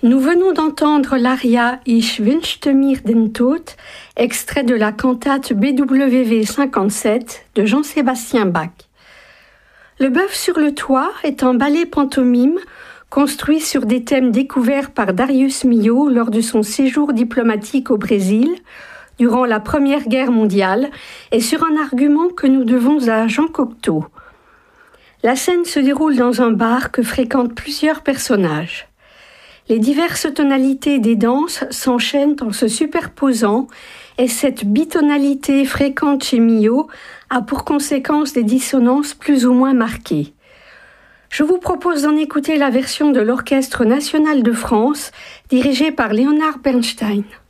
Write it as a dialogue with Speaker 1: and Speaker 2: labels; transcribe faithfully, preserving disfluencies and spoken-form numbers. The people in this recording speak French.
Speaker 1: Nous venons d'entendre l'aria Ich wünschte mir den Tod, extrait de la cantate B W V cinquante-sept de Jean-Sébastien Bach. Le Bœuf sur le toit est un ballet pantomime construit sur des thèmes découverts par Darius Milhaud lors de son séjour diplomatique au Brésil durant la Première Guerre mondiale et sur un argument que nous devons à Jean Cocteau. La scène se déroule dans un bar que fréquentent plusieurs personnages. Les diverses tonalités des danses s'enchaînent en se superposant et cette bitonalité fréquente chez Milhaud a pour conséquence des dissonances plus ou moins marquées. Je vous propose d'en écouter la version de l'Orchestre national de France dirigé par Léonard Bernstein.